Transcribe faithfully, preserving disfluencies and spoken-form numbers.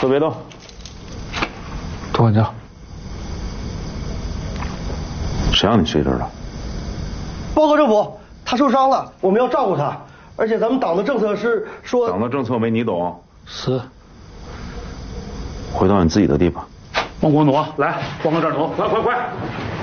都别动， 多管教。 谁让你睡这儿了？ 报告政府，他受伤了，我们要照顾他。而且咱们党的政策是说， 党的政策没你懂。 是。 回到你自己的地方。 往过挪，来，往我这儿挪，快快快！